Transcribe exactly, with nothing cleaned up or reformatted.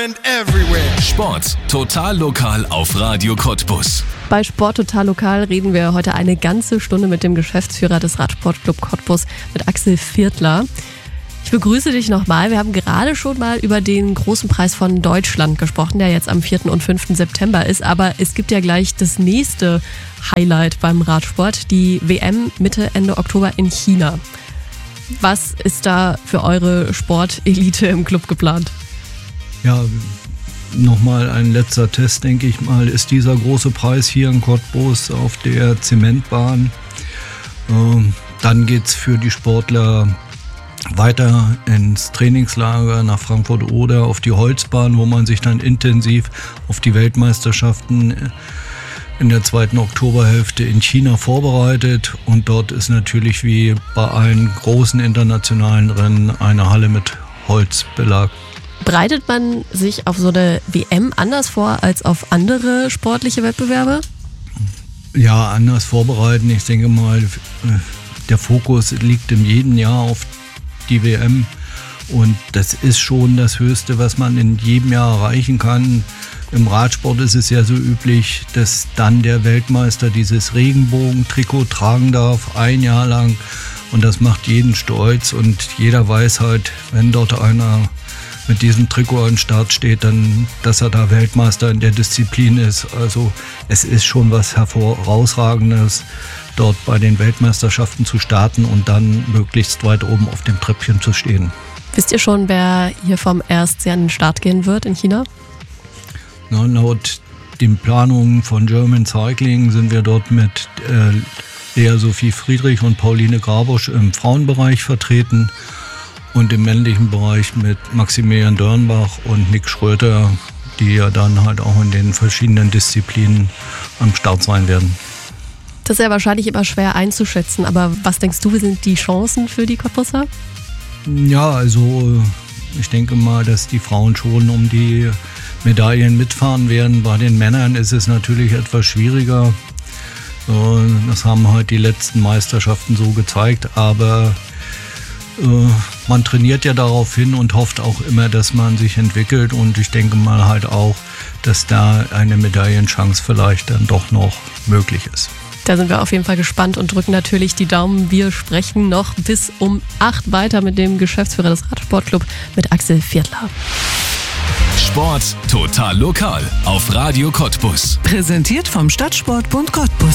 and everywhere. Sport total lokal auf Radio Cottbus. Bei Sport total lokal reden wir heute eine ganze Stunde mit dem Geschäftsführer des Radsportclub Cottbus, mit Axel Viertler. Ich begrüße dich nochmal. Wir haben gerade schon mal über den großen Preis von Deutschland gesprochen, der jetzt am vierten und fünften September ist. Aber es gibt ja gleich das nächste Highlight beim Radsport, die W M Mitte, Ende Oktober in China. Was ist da für eure Sportelite im Club geplant? Ja, nochmal ein letzter Test, denke ich mal, ist dieser große Preis hier in Cottbus auf der Zementbahn. Ähm, dann geht es für die Sportler weiter ins Trainingslager nach Frankfurt-Oder auf die Holzbahn, wo man sich dann intensiv auf die Weltmeisterschaften in der zweiten Oktoberhälfte in China vorbereitet. Und dort ist natürlich wie bei allen großen internationalen Rennen eine Halle mit Holzbelag. Bereitet man sich auf so eine W M anders vor als auf andere sportliche Wettbewerbe? Ja, anders vorbereiten. Ich denke mal, der Fokus liegt in jedem Jahr auf die W M und das ist schon das Höchste, was man in jedem Jahr erreichen kann. Im Radsport ist es ja so üblich, dass dann der Weltmeister dieses Regenbogen-Trikot tragen darf, ein Jahr lang, und das macht jeden stolz und jeder weiß halt, wenn dort einer mit diesem Trikot an den Start steht, dann, dass er da Weltmeister in der Disziplin ist. Also es ist schon was Herausragendes, dort bei den Weltmeisterschaften zu starten und dann möglichst weit oben auf dem Treppchen zu stehen. Wisst ihr schon, wer hier vom Erstjahr an den Start gehen wird in China? Na, laut den Planungen von German Cycling sind wir dort mit äh, Lea Sophie Friedrich und Pauline Grabosch im Frauenbereich vertreten und im männlichen Bereich mit Maximilian Dörnbach und Nick Schröter, die ja dann halt auch in den verschiedenen Disziplinen am Start sein werden. Das ist ja wahrscheinlich immer schwer einzuschätzen, aber was denkst du, wie sind die Chancen für die Cottbusser? Ja, also ich denke mal, dass die Frauen schon um die Medaillen mitfahren werden. Bei den Männern ist es natürlich etwas schwieriger. Das haben halt die letzten Meisterschaften so gezeigt, aber man trainiert ja darauf hin und hofft auch immer, dass man sich entwickelt, und ich denke mal halt auch, dass da eine Medaillenchance vielleicht dann doch noch möglich ist. Da sind wir auf jeden Fall gespannt und drücken natürlich die Daumen. Wir sprechen noch bis um acht weiter mit dem Geschäftsführer des Radsportclub, mit Axel Viertler. Sport total lokal auf Radio Cottbus. Präsentiert vom Stadtsportbund Cottbus.